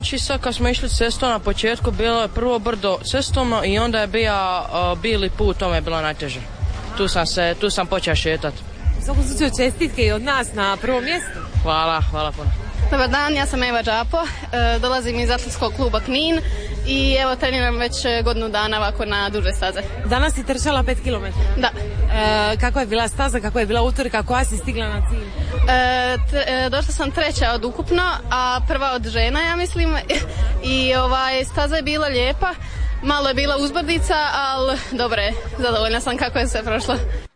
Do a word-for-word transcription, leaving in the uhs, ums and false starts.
znači sad kad smo išli cestom na početku bilo je prvo brdo cestovno i onda je bio uh, bili put, tome je bilo najteže. Tu sam se, tu sam počeo šetati. U svakom slučaju čestitke i od nas na prvom mjestu. Hvala, hvala puno. Dobar dan, ja sam Eva Đapo, e, dolazim iz atletskog kluba Knin i evo treniram već godinu dana ovako na duže staze. Danas si trčala pet kilometara? Da. E, kako je bila staza, kako je bila utorka, koja si stigla na cilj? E, t, e, došla sam treća od ukupno, a prva od žena, ja mislim, i ovaj, staza je bila lijepa, malo je bila uzbrdica, ali dobro je, zadovoljna sam kako je sve prošlo.